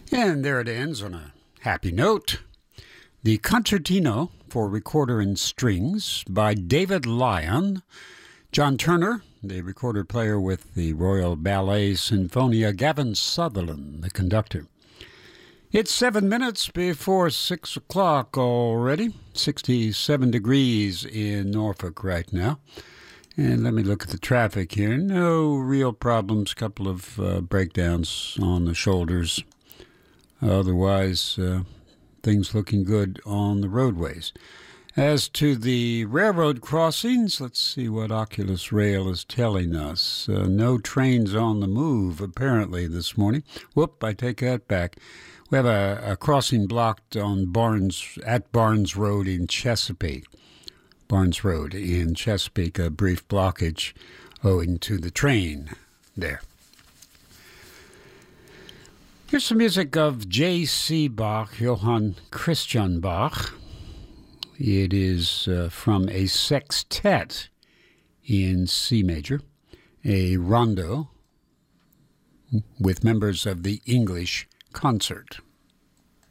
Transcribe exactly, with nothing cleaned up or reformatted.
And there it ends on a happy note. The Concertino for Recorder and Strings by David Lyon. John Turner, the recorder player with the Royal Ballet Sinfonia. Gavin Sutherland, the conductor. It's seven minutes before six o'clock already. sixty-seven degrees in Norfolk right now. And let me look at the traffic here. No real problems. Couple of uh, breakdowns on the shoulders. Otherwise, uh, things looking good on the roadways. As to the railroad crossings, let's see what Oculus Rail is telling us. Uh, no trains on the move, apparently, this morning. Whoop, I take that back. We have a, a crossing blocked on Barnes at Barnes Road in Chesapeake. Barnes Road in Chesapeake, a brief blockage owing to the train there. Here's some music of J C. Bach, Johann Christian Bach. It is uh, from a sextet in C major, a rondo with members of the English Concert.